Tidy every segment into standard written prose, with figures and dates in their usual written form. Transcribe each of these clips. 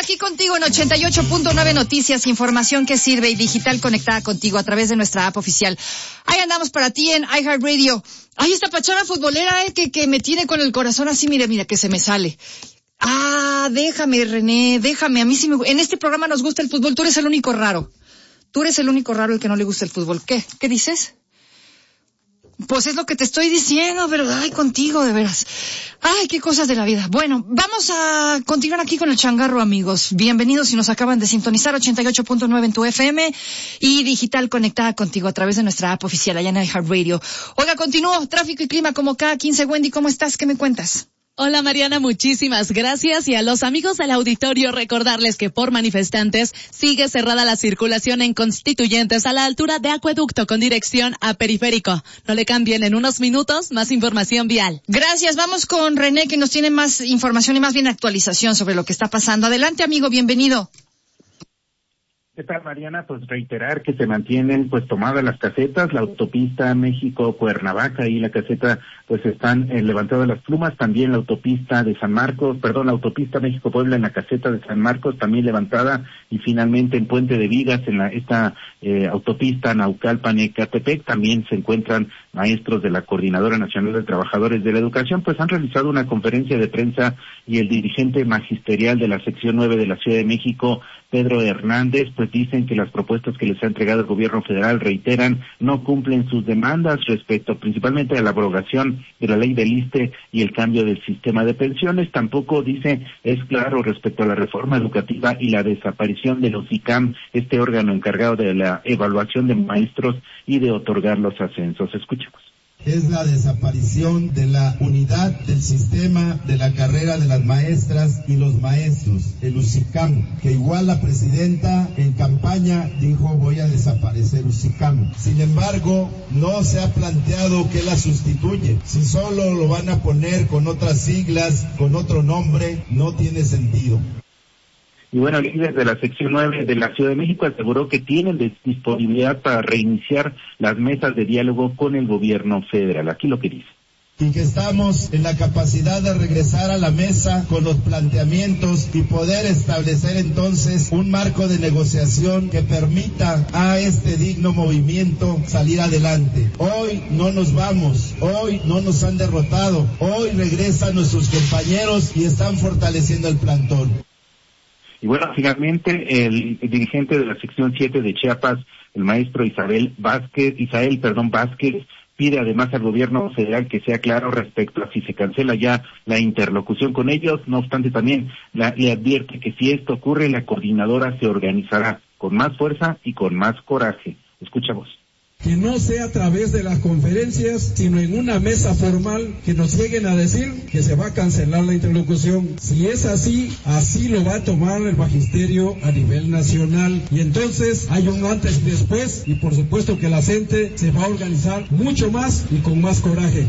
Aquí contigo en 88.9 Noticias, información que sirve y digital conectada contigo a través de nuestra app oficial. Ahí andamos para ti en iHeartRadio. Ahí esta pachanga futbolera que me tiene con el corazón así, mira, que se me sale. Déjame, René, déjame. A mí sí en este programa nos gusta el fútbol. Tú eres el único raro. Tú eres el único raro el que no le gusta el fútbol. ¿Qué dices? Pues es lo que te estoy diciendo, pero contigo, de veras. Qué cosas de la vida. Bueno, vamos a continuar aquí con el changarro, amigos. Bienvenidos si nos acaban de sintonizar, 88.9 en tu FM y digital conectada contigo a través de nuestra app oficial allá en iHeartRadio. Oiga, continúo, tráfico y clima como cada 15. Wendy, ¿cómo estás? ¿Qué me cuentas? Hola Mariana, muchísimas gracias, y a los amigos del auditorio recordarles que por manifestantes sigue cerrada la circulación en Constituyentes a la altura de Acueducto con dirección a Periférico. No le cambien, en unos minutos más información vial. Gracias, vamos con René que nos tiene más información y más bien actualización sobre lo que está pasando. Adelante amigo, bienvenido. ¿Qué tal, Mariana? Pues reiterar que se mantienen tomadas las casetas, la autopista México-Cuernavaca y la caseta están levantadas las plumas, también la autopista de San Marcos, la autopista México-Puebla en la caseta de San Marcos también levantada, y finalmente en Puente de Vigas en esta autopista Naucalpan-Ecatepec también se encuentran maestros de la Coordinadora Nacional de Trabajadores de la Educación, han realizado una conferencia de prensa, y el dirigente magisterial de la sección 9 de la Ciudad de México, Pedro Hernández, dicen que las propuestas que les ha entregado el gobierno federal, reiteran, no cumplen sus demandas respecto principalmente a la abrogación de la ley del ISSSTE y el cambio del sistema de pensiones. Tampoco, dice, es claro respecto a la reforma educativa y la desaparición de los ICAM, este órgano encargado de la evaluación de maestros y de otorgar los ascensos. Escuchemos. Es la desaparición de la unidad del sistema de la carrera de las maestras y los maestros, el USICAM, que igual la presidenta en campaña dijo voy a desaparecer USICAM. Sin embargo, no se ha planteado qué la sustituye. Si solo lo van a poner con otras siglas, con otro nombre, no tiene sentido. Y el líder de la sección 9 de la Ciudad de México aseguró que tienen disponibilidad para reiniciar las mesas de diálogo con el gobierno federal. Aquí lo que dice. Y que estamos en la capacidad de regresar a la mesa con los planteamientos y poder establecer entonces un marco de negociación que permita a este digno movimiento salir adelante. Hoy no nos vamos, hoy no nos han derrotado, hoy regresan nuestros compañeros y están fortaleciendo el plantón. Y finalmente el dirigente de la sección 7 de Chiapas, el maestro Isael Vázquez, pide además al gobierno federal que sea claro respecto a si se cancela ya la interlocución con ellos. No obstante, también le advierte que si esto ocurre, la coordinadora se organizará con más fuerza y con más coraje. Escuchamos. Que no sea a través de las conferencias, sino en una mesa formal, que nos lleguen a decir que se va a cancelar la interlocución. Si es así, así lo va a tomar el magisterio a nivel nacional. Y entonces hay un antes y después, y por supuesto que la gente se va a organizar mucho más y con más coraje.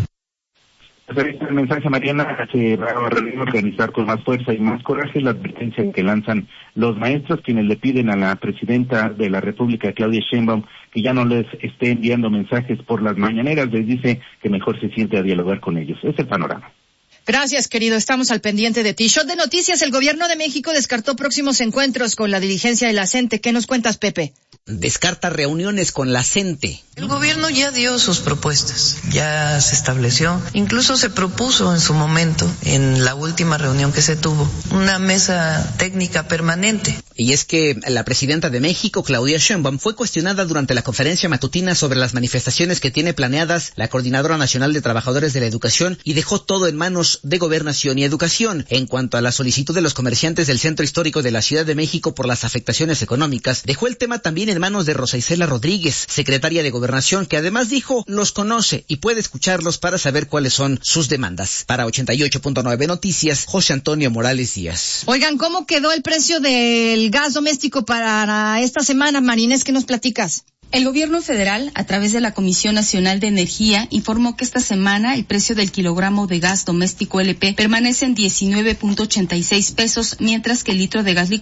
El mensaje, Mariana, se va a organizar con más fuerza y más coraje, la advertencia que lanzan los maestros, quienes le piden a la presidenta de la República, Claudia Sheinbaum, que ya no les esté enviando mensajes por las mañaneras, les dice que mejor se siente a dialogar con ellos. Es el panorama. Gracias, querido. Estamos al pendiente de ti. Shot de noticias. El gobierno de México descartó próximos encuentros con la dirigencia de la CENTE. ¿Qué nos cuentas, Pepe? Descarta reuniones con la CENTE. El gobierno ya dio sus propuestas, ya se estableció, incluso se propuso en su momento, en la última reunión que se tuvo, una mesa técnica permanente. Y es que la presidenta de México, Claudia Sheinbaum, fue cuestionada durante la conferencia matutina sobre las manifestaciones que tiene planeadas la Coordinadora Nacional de Trabajadores de la Educación, y dejó todo en manos de Gobernación y Educación. En cuanto a la solicitud de los comerciantes del Centro Histórico de la Ciudad de México por las afectaciones económicas, dejó el tema también en manos de Rosa Isela Rodríguez, secretaria de Gobernación, que además dijo los conoce y puede escucharlos para saber cuáles son sus demandas. Para 88.9 Noticias, José Antonio Morales Díaz. Oigan, ¿cómo quedó el precio del gas doméstico para esta semana, Marinés? ¿Qué nos platicas? El gobierno federal, a través de la Comisión Nacional de Energía, informó que esta semana el precio del kilogramo de gas doméstico LP permanece en 19.86 pesos, mientras que el litro de gas